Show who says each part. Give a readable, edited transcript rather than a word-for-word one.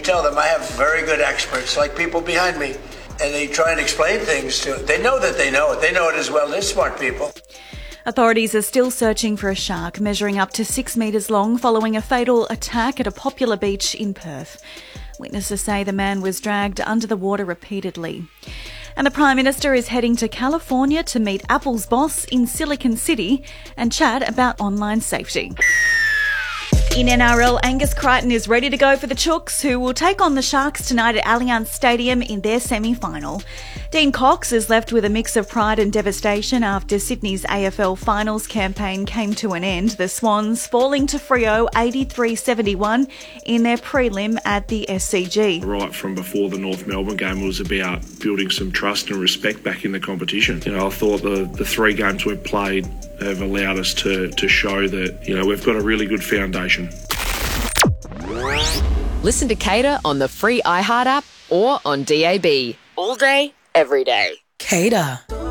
Speaker 1: tell them I have very good experts, like people behind me, and they try and explain things to it. They know that they know it. They know it as well. They're smart people.
Speaker 2: Authorities are still searching for a shark measuring up to 6 metres long following a fatal attack at a popular beach in Perth. Witnesses say the man was dragged under the water repeatedly. And the Prime Minister is heading to California to meet Apple's boss in Silicon City and chat about online safety. In NRL, Angus Crichton is ready to go for the Chooks, who will take on the Sharks tonight at Allianz Stadium in their semi-final. Dean Cox is left with a mix of pride and devastation after Sydney's AFL finals campaign came to an end, the Swans falling to Freo 83-71 in their prelim at the SCG.
Speaker 3: Right from before the North Melbourne game, it was about building some trust and respect back in the competition. I thought the 3 games we've played have allowed us to show that, we've got a really good foundation.
Speaker 4: Listen to Cater on the free iHeart app or on DAB. All day, every day.
Speaker 5: Cater.